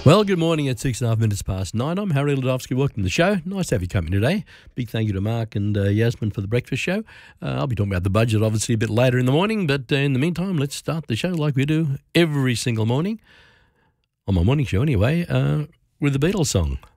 Well, good morning at 6.5 minutes past 9. I'm Harry Ladovsky. Welcome to the show. Nice to have you company today. Big thank you to Mark and Yasmin for the breakfast show. I'll be talking about the budget obviously a bit later in the morning, but in the meantime, let's start the show like we do every single morning, on my morning show anyway, with the Beatles song.